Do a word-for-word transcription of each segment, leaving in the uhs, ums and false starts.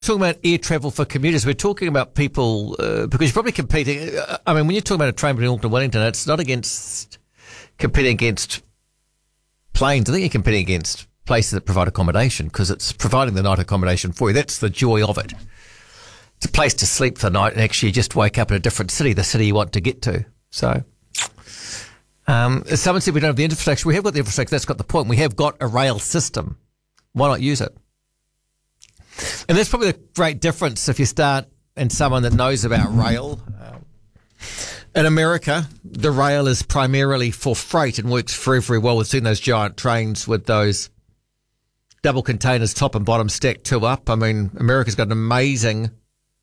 talking about air travel for commuters, we're talking about people, uh, because you're probably competing, uh, I mean, when you're talking about a train between Auckland and Wellington, it's not against, competing against planes. I think you're competing against places that provide accommodation, because it's providing the night accommodation for you. That's the joy of it. It's a place to sleep for the night and actually just wake up in a different city, the city you want to get to. So, um, as someone said, we don't have the infrastructure. We have got the infrastructure. That's got the point. We have got a rail system. Why not use it? And that's probably the great difference if you start and someone that knows about rail. Um, in America, the rail is primarily for freight and works very, very well. We've seen those giant trains with those double containers, top and bottom, stacked two up. I mean, America's got an amazing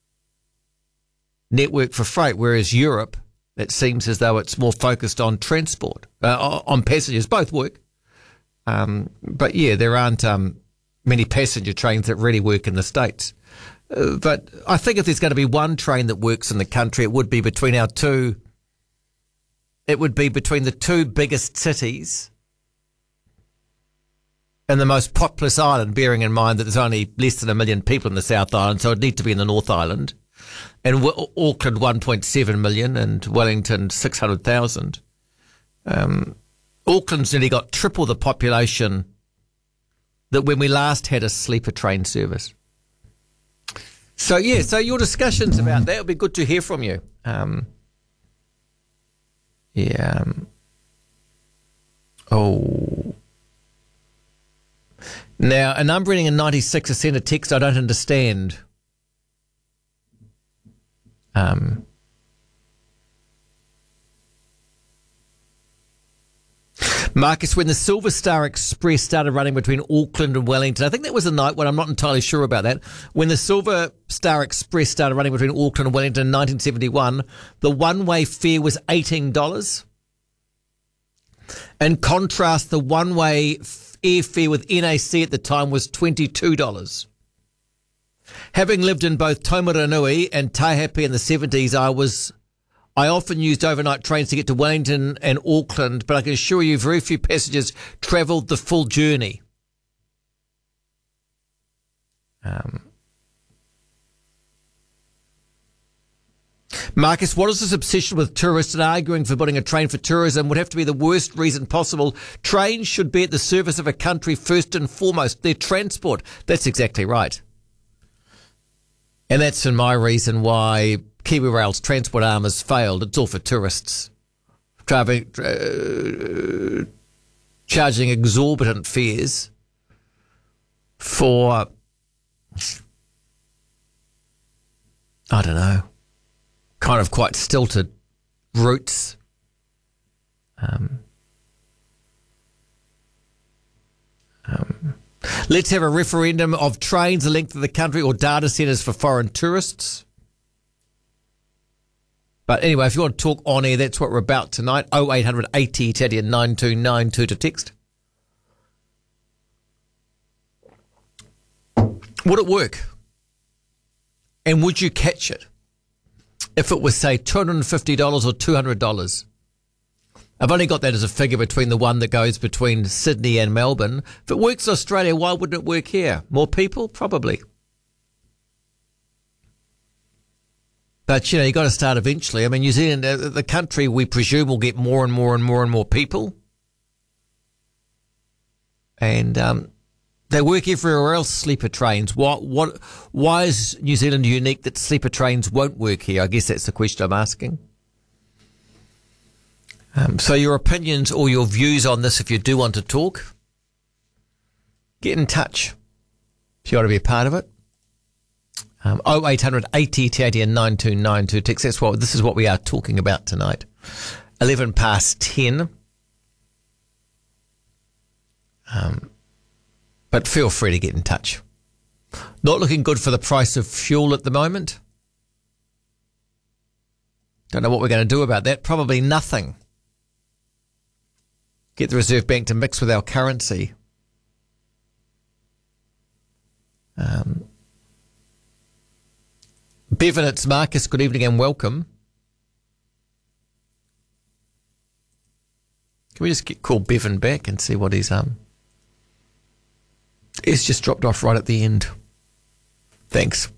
network for freight, whereas Europe, it seems as though it's more focused on transport, uh, on passengers. Both work. Um, but, yeah, there aren't um, many passenger trains that really work in the States. Uh, but I think if there's going to be one train that works in the country, it would be between our two, it would be between the two biggest cities and the most populous island, bearing in mind that there's only less than a million people in the South Island, so it'd need to be in the North Island. And w- Auckland, one point seven million, and Wellington, six hundred thousand. Um, Auckland's nearly got triple the population that when we last had a sleeper train service. So, yeah, so your discussions about that would be good to hear from you. Um, yeah. Um, oh. Now, a number ending in ninety-six is sent a text I don't understand. Um, Marcus, when the Silver Star Express started running between Auckland and Wellington, I think that was the night when, I'm not entirely sure about that, when the Silver Star Express started running between Auckland and Wellington in nineteen seventy-one, the one-way fare was eighteen dollars. In contrast, the one-way airfare with N A C at the time was twenty-two dollars. Having lived in both Taumarunui and Taihape in the seventies, I was... I often used overnight trains to get to Wellington and Auckland, but I can assure you very few passengers travelled the full journey. Um, Marcus, what is this obsession with tourists and arguing for building a train for tourism would have to be the worst reason possible. Trains should be at the service of a country first and foremost. They're transport. That's exactly right. And that's in my reason why Kiwi Rail's transport arm has failed. It's all for tourists. Driving, uh, charging exorbitant fares for, I don't know, kind of quite stilted routes. Um, um, let's have a referendum of trains the length of the country or data centres for foreign tourists. But anyway, if you want to talk on air, that's what we're about tonight. oh eight hundred eighty Italian nine two nine two to text. Would it work? And would you catch it if it was, say, two hundred fifty dollars or two hundred dollars? I've only got that as a figure between the one that goes between Sydney and Melbourne. If it works in Australia, why wouldn't it work here? More people? Probably. But, you know, you've got to start eventually. I mean, New Zealand, uh, the country, we presume, will get more and more and more and more people. And um, they work everywhere else, sleeper trains. What, what, why is New Zealand unique that sleeper trains won't work here? I guess that's the question I'm asking. Um, so your opinions or your views on this, if you do want to talk, get in touch if you want to be a part of it. Um, oh eight hundred eighty Italian nine two nine two text. That's what this is what we are talking about tonight. Eleven past ten. Um, but feel free to get in touch. Not looking good for the price of fuel at the moment. Don't know what we're going to do about that. Probably nothing. Get the Reserve Bank to mix with our currency. Um. Bevan, it's Marcus. Good evening and welcome. Can we just get, call Bevan back and see what he's um? He's just dropped off right at the end. Thanks.